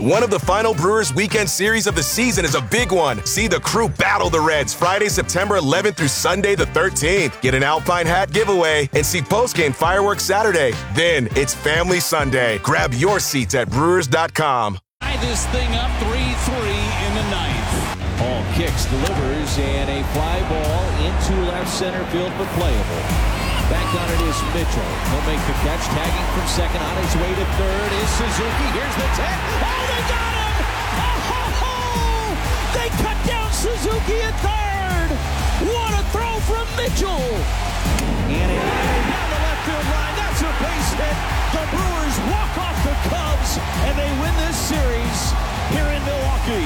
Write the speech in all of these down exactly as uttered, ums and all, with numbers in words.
One of the final Brewers weekend series of the season is a big one. See the crew battle the Reds Friday, September eleventh through Sunday the thirteenth. Get an Alpine hat giveaway and see postgame fireworks Saturday. Then it's Family Sunday. Grab your seats at brewers dot com. Tie this thing up three three in the ninth. Ball kicks, delivers, and a fly ball into left center field but playable. Back on it is Mitchell. He'll make the catch, tagging from second. On his way to third is Suzuki. Here's the tag. Oh, they got him! Oh, ho, ho! They cut down Suzuki at third. What a throw from Mitchell! And a line down the left field line. That's a base hit. The Brewers walk off the Cubs, and they win this series here in Milwaukee.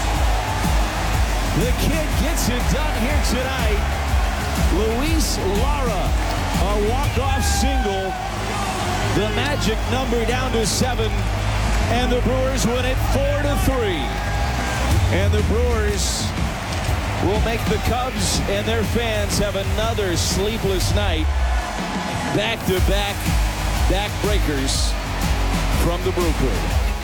The kid gets it done here tonight. Luis Lara. A walk-off single. The magic number down to seven. And the Brewers win it four to three. And the Brewers will make the Cubs and their fans have another sleepless night. Back-to-back back breakers from the Brew Crew.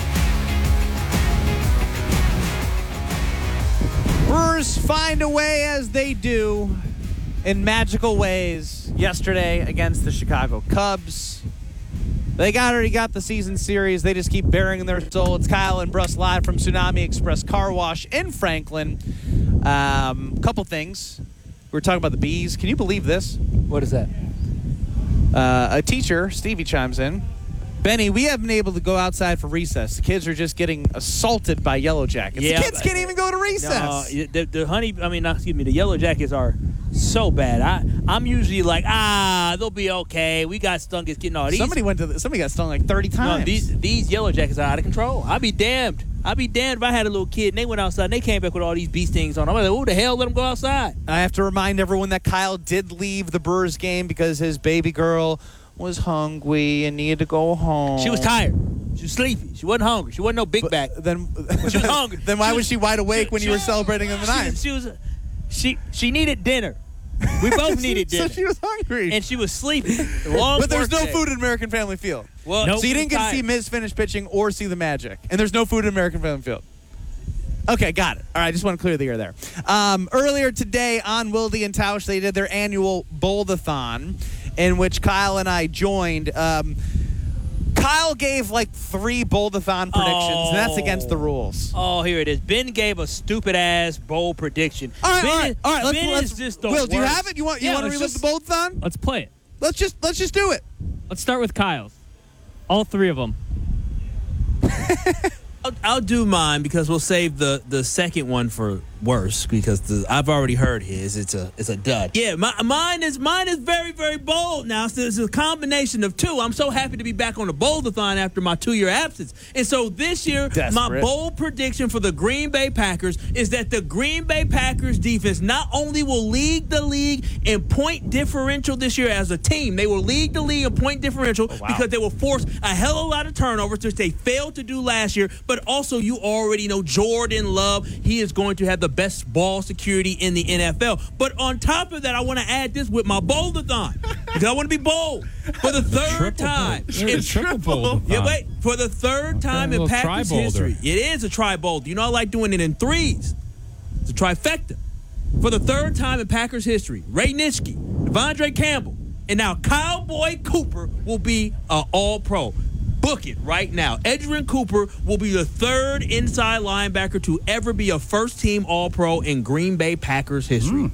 Brewers find a way, as they do, in magical ways yesterday against the Chicago Cubs. They got already got the season series. They just keep bearing their soul. It's Kyle and Bruss live from Tsunami Express Car Wash in Franklin. Um, couple things. We were talking about the bees. Can you believe this? What is that? Uh, a teacher, Stevie, chimes in. Benny, we haven't been able to go outside for recess. The kids are just getting assaulted by Yellow Jackets. Yeah, the kids can't even go to recess. No, the, the honey, I mean, not, excuse me, the Yellow Jackets are so bad. I, I'm usually like, ah, they'll be okay. We got stung as getting all these. Somebody went to the, somebody got stung like thirty times. No, these these Yellow Jackets are out of control. I'd be damned. I'd be damned if I had a little kid and they went outside and they came back with all these bee stings on them. I'm like, who the hell let them go outside? I have to remind everyone that Kyle did leave the Brewers game because his baby girl was hungry and needed to go home. She was tired. She was sleepy. She wasn't hungry. She wasn't no big But back. Then She was hungry. Then why She was, was- she wide awake she- when you she- were celebrating in the She, ninth? she was, she she needed dinner. We both needed dinner. So she was hungry. And she was sleepy. Long But there's no workday. food at American Family Field. Well, so you didn't get to tired. see Miz finish pitching or see the Magic. And there's no food at American Family Field. Okay, got it. All right, I just want to clear the air there. Um, earlier today on Wilde and Tausch, they did their annual Bowl-a-thon, in which Kyle and I joined. Um, Kyle gave like three Bowl-a-thon predictions, Oh. and that's against the rules. Oh, here it is. Ben gave a stupid-ass bold prediction. All right, ben all right, is, all right. Let's, Ben let's, is just the Will, do you worst. have it? You want you Yeah, want to let's relive just- the Bowl-a-thon? Let's play it. Let's just let's just do it. Let's start with Kyle's. All three of them. I'll, I'll do mine because we'll save the, the second one for worse because the, I've already heard his. It's a it's a dud. Yeah, my, mine is mine is very very bold. Now so it's a combination of two. I'm so happy to be back on the Bowl-a-thon after my two year absence, and so this year my Desperate. bold prediction for the Green Bay Packers is that the Green Bay Packers defense not only will lead the league in point differential this year as a team, they will lead the league in point differential wow. because they will force a hell of a lot of turnovers, which they failed to do last year. But also, you already know Jordan Love. He is going to have the best ball security in the N F L. But on top of that, I want to add this with my Bowl-a-thon because I want to be bold for the third time. Triple, in- triple bowl. Yeah, wait. For the third time a in little Packers tri-boulder. history. It is a tri-bold. You know, I like doing it in threes. It's a trifecta. For the third time in Packers history, Ray Nitschke, Devondre Campbell, and now Cowboy Cooper will be an all-pro. Book it right now. Edgerrin Cooper will be the third inside linebacker to ever be a first-team All-Pro in Green Bay Packers history.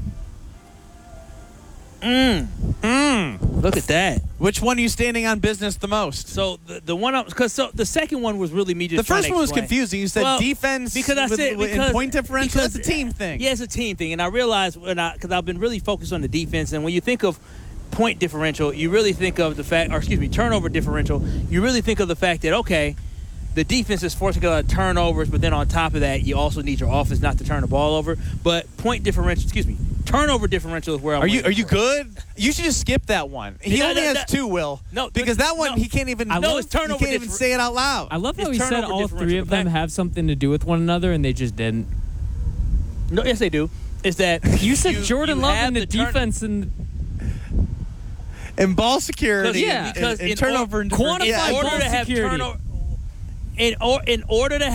Mm. Mm. Look at that. Which one are you standing on business the most? So the the one because so the second one was really me just The trying first to one was explain. confusing. You said Well, defense because I with, said with, because, and point differential. because, That's a team thing. Yeah, it's a team thing, and I realized when I because I've been really focused on the defense, and when you think of point differential, you really think of the fact, or excuse me, turnover differential. You really think of the fact that okay, the defense is forcing a lot of turnovers, but then on top of that, you also need your offense not to turn the ball over. But point differential, excuse me, turnover differential is where I'm. Are you waiting are you for. good? You should just skip that one. He No, only no, has no. two, Will. No, because but- that one no. he can't even. I know love- it's it's turnover He can't even differ- say it out loud. I love how It's he said turnover all three differential. of them The fact- have something to do with one another, and they just didn't. No, yes, they do. Is that You said Jordan you Love have in the, turn- defense and And ball security. Yeah, and- because and, in turnover or- and quantify yeah, in order ball to have security. turnover, in or in order to